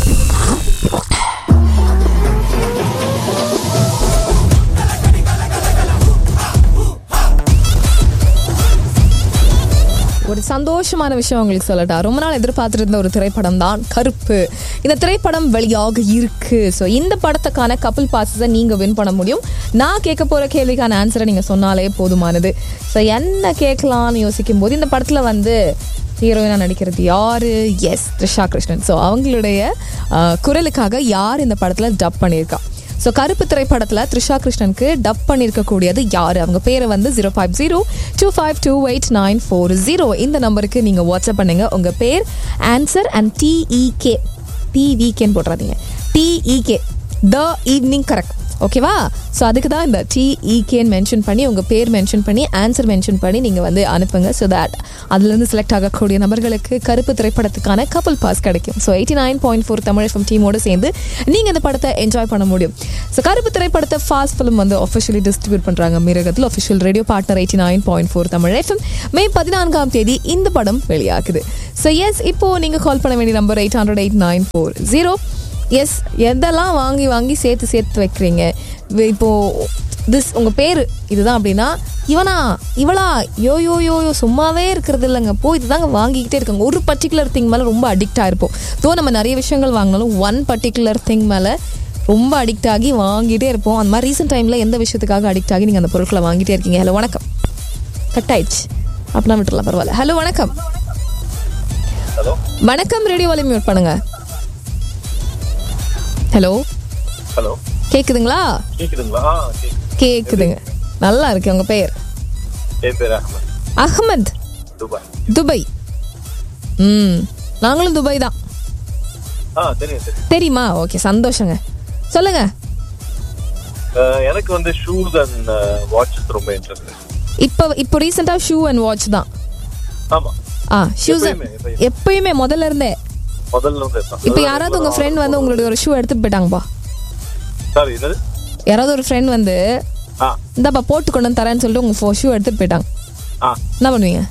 ஒரு சந்தோஷமான விஷயம் உங்களுக்கு சொல்லட்டா. ரொம்ப நாள் எதிர்பார்த்திருந்த ஒரு திரைப்படம் தான் கருப்பு. இந்த திரைப்படம் வெளியாக இருக்கு. ஸோ இந்த படத்துக்கான கப்பிள் பாசஸை நீங்க வின் பண்ண முடியும். நான் கேட்க போற கேள்விக்கான ஆன்சரை நீங்க சொன்னாலே போதுமானது. ஸோ என்ன கேட்கலாம்னு யோசிக்கும் போது இந்த படத்துல வந்து ஹீரோயினா நடிக்கிறது யாரு? எஸ், த்ரிஷா கிருஷ்ணன். ஸோ அவங்களுடைய குரலுக்காக யார் இந்த படத்துல டப் பண்ணியிருக்கா? ஸோ கருப்பு திரைப்படத்தில் த்ரிஷா கிருஷ்ணனுக்கு டப் பண்ணியிருக்கக்கூடியது யார்? அவங்க பேரை வந்து 05025289440 இந்த நம்பருக்கு நீங்கள் வாட்ஸ்அப் பண்ணுங்க. உங்கள் பேர், ஆன்சர் அண்ட் TEK போட்டுறாதீங்க. TEK த ஈவினிங் கரெக்ட், ஓகேவா? ஸோ அதுக்கு தான் இந்த TEKன்னு மென்ஷன் பண்ணி உங்கள் பேர் மென்ஷன் பண்ணி ஆன்சர் மென்ஷன் பண்ணி நீங்கள் வந்து அனுப்புங்க. ஸோ தட் அதுலேருந்து செலக்ட் ஆகக்கூடிய நபர்களுக்கு கருப்பு திரைப்படத்துக்கான கப்பல் பாஸ் கிடைக்கும். ஸோ 89.4 தமிழ் FM டீமோடு சேர்ந்து நீங்கள் இந்த படத்தை என்ஜாய் பண்ண முடியும். ஸோ கருப்பு திரைப்படத்தை ஃபாஸ்ட் ஃபிலிம் வந்து ஆஃபிஷியலி டிஸ்ட்ரிபியூட் பண்ணுறாங்க மிருகத்தில். Official radio partner 89.4 Tamil FM. மே 14 இந்த படம் வெளியாகுது. ஸோ எஸ், இப்போது நீங்கள் கால் பண்ண வேண்டிய நம்பர் 800-8940. எஸ், எதெல்லாம் வாங்கி வாங்கி சேர்த்து வைக்கிறீங்க? இப்போது உங்கள் பேர் இதுதான் அப்படின்னா இவளா யோ சும்மாவே இருக்கிறது இல்லைங்க, இதுதாங்க வாங்கிக்கிட்டே இருக்காங்க. ஒரு பர்டிகுலர் திங் மேலே ரொம்ப அடிக்ட் ஆகிருப்போம். நம்ம நிறைய விஷயங்கள் வாங்கினாலும் ஒன் பர்டிகுலர் திங் மேலே ரொம்ப அடிக்ட் ஆகி வாங்கிட்டே இருப்போம். அந்த மாதிரி ரீசெண்ட் டைமில் எந்த விஷயத்துக்காக அடிக்ட் ஆகி நீங்கள் அந்த பொருட்களை வாங்கிட்டே இருக்கீங்க? ஹலோ வணக்கம். கட் ஆயிடுச்சு, அப்படின்னா விட்டுலாம், பரவாயில்ல. ஹலோ வணக்கம். வணக்கம், ரேடியோ வால்யூம் மியூட் பண்ணுங்க. ஹலோ கேக்குதுங்களா? கேக்குதுங்க, நல்லா இருக்கு. உங்க பெயர்? அஹ்மத். துபாய். நாங்களும் துபாய் தான். தெரியுமா? ஓகே, சந்தோஷங்க. சொல்லுங்க. எனக்கு வந்து ஷூஸ் அண்ட் வாட்சஸ் ரொம்ப இன்ட்ரெஸ்ட். இப்போ ரீசெண்டா ஷூ அண்ட் வாட்ச் தான். ஆமா, ஷூஸ் எப்பயுமே முதல்ல இருந்தே. இப்ப யாராவது உங்க ஃப்ரெண்ட் வந்து உங்களுடைய ஒரு ஷூ எடுத்துட்டு போயிட்டாங்கப்பா? யாராவது ஒரு ஃப்ரெண்ட் வந்து இந்தப்பா போட்டு கொண்டு வந்து தரேன்னு சொல்லிட்டு உங்க ஷூ எடுத்துட்டு போயிட்டாங்க, என்ன பண்ணுவீங்க?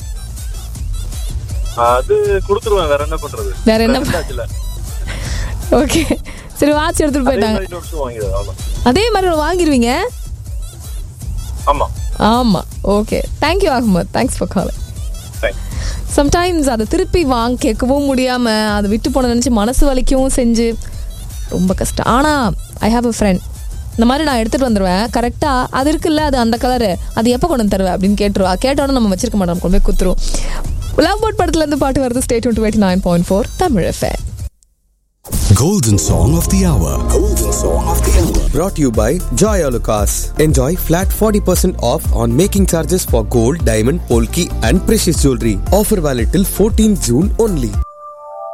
அது கொடுத்துருவேன், வேற என்ன பண்றது? வேற என்ன? ஓகே, சரி, வாட்ச் எடுத்துட்டு போயிட்டாங்க, அதே மாதிரி வாங்கிடுவீங்க? ஆமா. Okay, thank you Ahmad, thanks for calling. Sometimes அதை திருப்பி வாங்க கேட்கவும் முடியாம அதை விட்டு போன நினைச்சு மனசு வலிக்கவும் செஞ்சு ரொம்ப கஷ்டம். ஆனா ஐ ஹாவ் அ ஃப்ரெண்ட், இந்த மாதிரி நான் எடுத்துட்டு வந்துடுவேன் கரெக்டா, அது இருக்குல்ல, அது அந்த கலரு, அது எப்போ கொண்டு வந்து தருவேன் அப்படின்னு கேட்டுருவா. கேட்டோன்னு நம்ம வச்சிருக்க மாட்டோம், கொண்டு போய் குத்துருவோம். லவ் பேர்ட் படத்துல இருந்து பாட்டு வருது. Stay tune to 89.4 Tamil FM. Golden Song of the Hour. Brought to you by Joy Alucas. Enjoy flat 40% off on making charges for gold, diamond, polki and precious jewelry. Offer valid till 14 June only.